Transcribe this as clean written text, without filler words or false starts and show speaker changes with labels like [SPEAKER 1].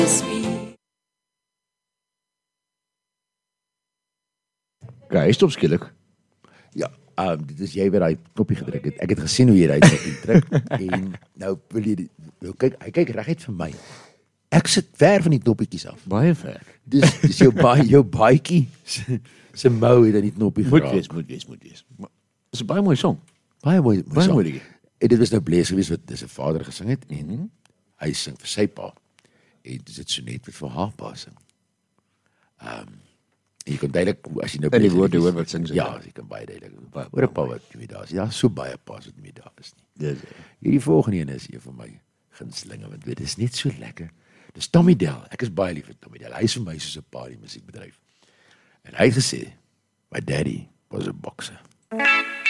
[SPEAKER 1] Hy stop skielik.
[SPEAKER 2] Ja, dit is jy wat daai knoppie gedruk het. Ek het gesien hoe jy daai knoppie druk en nou wil jy hy kyk reguit vir my. Ek sit ver van die knoppietjies af.
[SPEAKER 1] Baie ver.
[SPEAKER 2] Dis jou baadjie se mou het aan die knoppie geraak.
[SPEAKER 1] Moet wees. Maar dis 'n baie mooi song.
[SPEAKER 2] Baie mooi song.
[SPEAKER 1] Mooi.
[SPEAKER 2] En dit was nou Blaze geweest wat sy vader gesing het en hy sing vir sy pa. En dit is so net wat vir haar pa sing. Jy kan duidelik, as jy nou
[SPEAKER 1] die woorde hoor wat sing sy.
[SPEAKER 2] Ja, jy kan baie duidelik. Hoor 'n pa wat nie meer daar is. Ja, so baie pa's wat nie meer daar is nie. Hierdie volgende een is een van my gunstelinge, want dit is net so lekker. Dis Tommy Dell. Ek is baie lief vir Tommy Dell. Hy is vir my soos 'n pa in die musiekbedryf. En hy het gesê, my daddy was a boxer.